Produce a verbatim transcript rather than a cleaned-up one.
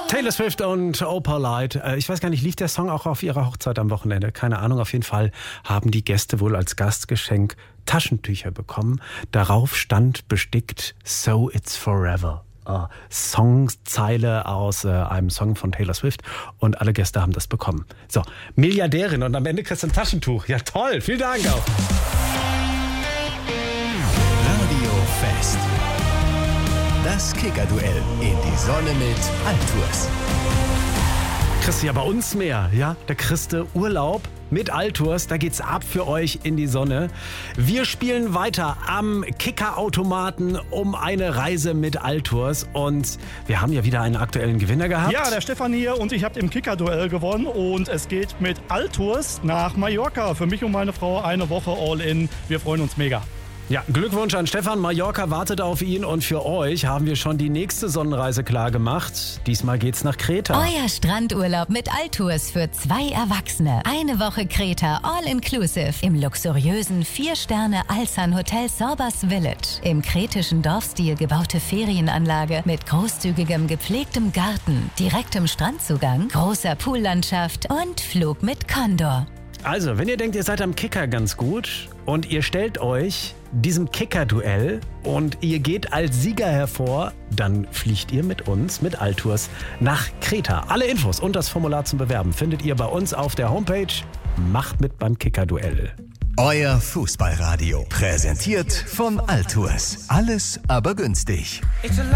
Taylor Swift und Opalite. Ich weiß gar nicht, lief der Song auch auf ihrer Hochzeit am Wochenende? Keine Ahnung. Auf jeden Fall haben die Gäste wohl als Gastgeschenk Taschentücher bekommen. Darauf stand bestickt So It's Forever. Uh, Songzeile aus äh, einem Song von Taylor Swift und alle Gäste haben das bekommen. So, Milliardärin und am Ende kriegst du ein Taschentuch. Ja toll, vielen Dank auch. Radio Fest. Das Kicker-Duell in die Sonne mit Altours. Kriegst du ja bei uns mehr, ja? Da kriegst du Urlaub mit Altours, da geht's ab für euch in die Sonne. Wir spielen weiter am Kicker-Automaten um eine Reise mit Altours und wir haben ja wieder einen aktuellen Gewinner gehabt. Ja, der Stefan hier und ich habe im Kicker-Duell gewonnen und es geht mit Altours nach Mallorca. Für mich und meine Frau eine Woche All-In. Wir freuen uns mega. Ja, Glückwunsch an Stefan. Mallorca wartet auf ihn und für euch haben wir schon die nächste Sonnenreise klar gemacht. Diesmal geht's nach Kreta. Euer Strandurlaub mit Altours für zwei Erwachsene. Eine Woche Kreta, all-inclusive. Im luxuriösen vier-Sterne-Alsan-Hotel Sorbas Village. Im kretischen Dorfstil gebaute Ferienanlage mit großzügigem gepflegtem Garten, direktem Strandzugang, großer Poollandschaft und Flug mit Condor. Also, wenn ihr denkt, ihr seid am Kicker ganz gut und ihr stellt euch diesem Kicker-Duell und ihr geht als Sieger hervor, dann fliegt ihr mit uns, mit Altours, nach Kreta. Alle Infos und das Formular zum Bewerben findet ihr bei uns auf der Homepage. Macht mit beim Kicker-Duell. Euer Fußballradio. Präsentiert von Altours. Alles aber günstig.